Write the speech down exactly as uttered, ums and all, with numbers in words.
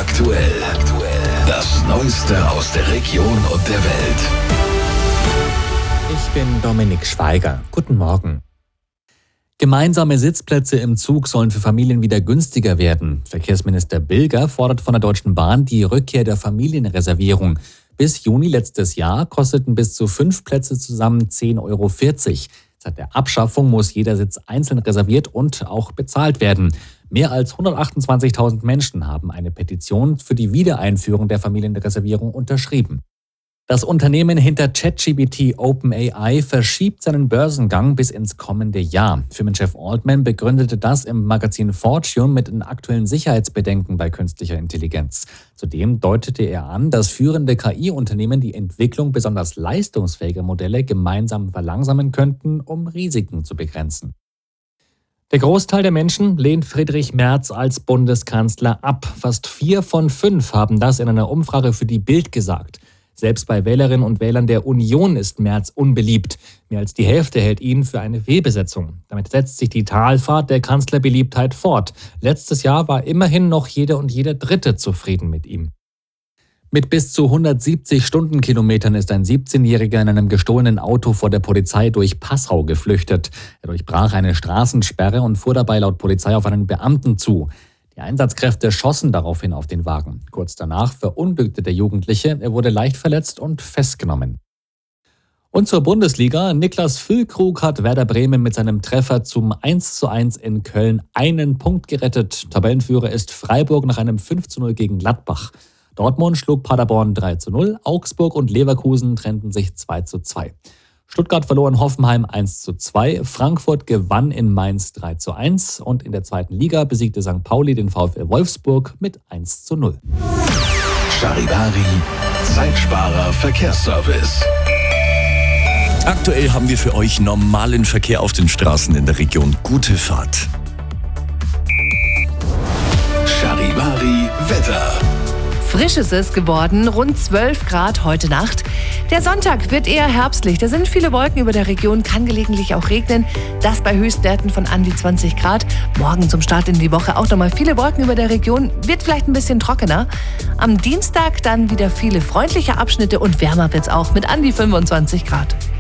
aktuell. Das Neueste aus der Region und der Welt. Ich bin Dominik Schweiger. Guten Morgen. Gemeinsame Sitzplätze im Zug sollen für Familien wieder günstiger werden. Verkehrsminister Bilger fordert von der Deutschen Bahn die Rückkehr der Familienreservierung. Bis Juni letztes Jahr kosteten bis zu fünf Plätze zusammen zehn Euro vierzig. Seit der Abschaffung muss jeder Sitz einzeln reserviert und auch bezahlt werden. Mehr als hundertachtundzwanzigtausend Menschen haben eine Petition für die Wiedereinführung der Familienreservierung unterschrieben. Das Unternehmen hinter ChatGPT OpenAI verschiebt seinen Börsengang bis ins kommende Jahr. Firmenchef Altman begründete das im Magazin Fortune mit den aktuellen Sicherheitsbedenken bei künstlicher Intelligenz. Zudem deutete er an, dass führende K I-Unternehmen die Entwicklung besonders leistungsfähiger Modelle gemeinsam verlangsamen könnten, um Risiken zu begrenzen. Der Großteil der Menschen lehnt Friedrich Merz als Bundeskanzler ab. Fast vier von fünf haben das in einer Umfrage für die Bild gesagt. Selbst bei Wählerinnen und Wählern der Union ist Merz unbeliebt. Mehr als die Hälfte hält ihn für eine Fehlbesetzung. Damit setzt sich die Talfahrt der Kanzlerbeliebtheit fort. Letztes Jahr war immerhin noch jeder und jeder Dritte zufrieden mit ihm. Mit bis zu hundertsiebzig Stundenkilometern ist ein siebzehnjähriger in einem gestohlenen Auto vor der Polizei durch Passau geflüchtet. Er durchbrach eine Straßensperre und fuhr dabei laut Polizei auf einen Beamten zu. Die Einsatzkräfte schossen daraufhin auf den Wagen. Kurz danach verunglückte der Jugendliche. Er wurde leicht verletzt und festgenommen. Und zur Bundesliga. Niklas Füllkrug hat Werder Bremen mit seinem Treffer zum eins zu eins in Köln einen Punkt gerettet. Tabellenführer ist Freiburg nach einem fünf zu null gegen Gladbach. Dortmund schlug Paderborn drei zu null. Augsburg und Leverkusen trennten sich zwei zu zwei. Stuttgart verlor in Hoffenheim eins zu zwei, Frankfurt gewann in Mainz drei zu eins und in der zweiten Liga besiegte Sankt Pauli den VfL Wolfsburg mit eins zu null. Charivari, Zeitsparer Verkehrsservice. Aktuell haben wir für euch normalen Verkehr auf den Straßen in der Region. Gute Fahrt. Charivari Wetter. Frisch ist es geworden, rund zwölf Grad heute Nacht. Der Sonntag wird eher herbstlich. Da sind viele Wolken über der Region, kann gelegentlich auch regnen. Das bei Höchstwerten von an die zwanzig Grad. Morgen zum Start in die Woche auch nochmal viele Wolken über der Region. Wird vielleicht ein bisschen trockener. Am Dienstag dann wieder viele freundliche Abschnitte und wärmer wird's auch mit an die fünfundzwanzig Grad.